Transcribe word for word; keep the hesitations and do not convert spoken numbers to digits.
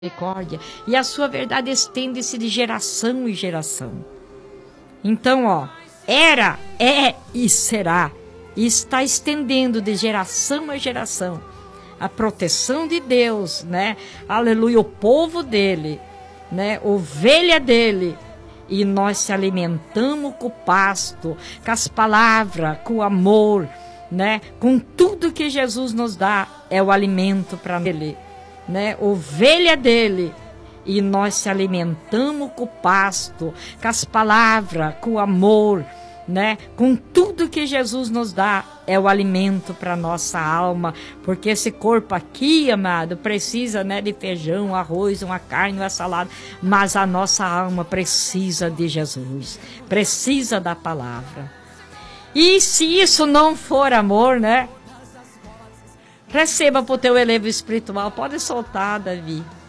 misericórdia, e a sua verdade estende-se de geração em geração. Então, ó, era, é e será, e está estendendo de geração a geração a proteção de Deus, né? Aleluia, o povo dele, né? Ovelha dele. E nós se alimentamos com o pasto, com as palavras, com o amor, né? Com tudo que Jesus nos dá, é o alimento para ele, né? Ovelha dele. E nós se alimentamos com o pasto, com as palavras, com o amor, né? Com tudo que Jesus nos dá, é o alimento para nossa alma, porque esse corpo aqui, amado, precisa, né, de feijão, arroz, uma carne, uma salada, mas a nossa alma precisa de Jesus, precisa da palavra. E se isso não for amor, né? Receba para o teu elevo espiritual. Pode soltar, Davi.